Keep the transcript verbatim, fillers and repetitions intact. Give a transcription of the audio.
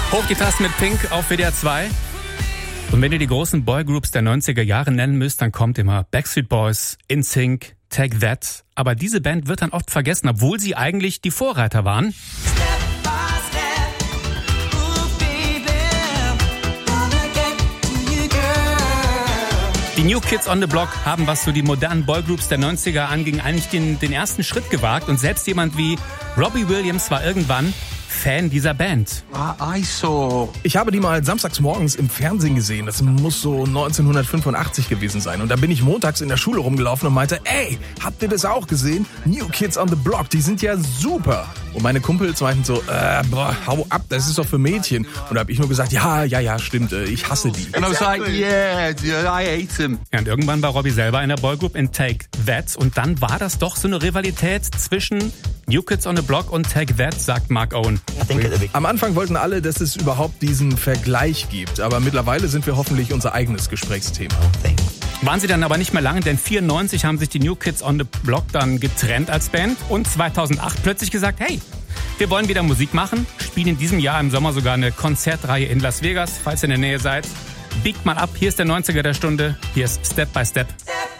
Hoch die Tasten mit Pink auf W D R zwei. Und wenn ihr die großen Boygroups der neunziger Jahre nennen müsst, dann kommt immer Backstreet Boys, N Sync, Take That. Aber diese Band wird dann oft vergessen, obwohl sie eigentlich die Vorreiter waren. Die New Kids on the Block haben, was so die modernen Boygroups der neunziger anging, eigentlich den, den ersten Schritt gewagt. Und selbst jemand wie Robbie Williams war irgendwann Fan dieser Band. I saw. Ich habe die mal samstags morgens im Fernsehen gesehen. Das muss so neunzehnhundertfünfundachtzig gewesen sein. Und da bin ich montags in der Schule rumgelaufen und meinte, ey, habt ihr das auch gesehen? New Kids on the Block, die sind ja super. Und meine Kumpels meinten so, äh, boah, hau ab, das ist doch für Mädchen. Und da habe ich nur gesagt, ja, ja, ja, stimmt, äh, ich hasse die. And I was like, yeah, I hate him. Ja, und irgendwann war Robbie selber in der Boygroup in Take That. Und dann war das doch so eine Rivalität zwischen New Kids on the Block und Take That, sagt Mark Owen. Am Anfang wollten alle, dass es überhaupt diesen Vergleich gibt. Aber mittlerweile sind wir hoffentlich unser eigenes Gesprächsthema. Waren sie dann aber nicht mehr lange, denn vierundneunzig haben sich die New Kids on the Block dann getrennt als Band und zweitausendacht plötzlich gesagt, hey, wir wollen wieder Musik machen, spielen in diesem Jahr im Sommer sogar eine Konzertreihe in Las Vegas, falls ihr in der Nähe seid. Biegt mal ab, hier ist der neunziger der Stunde, hier ist Step by Step.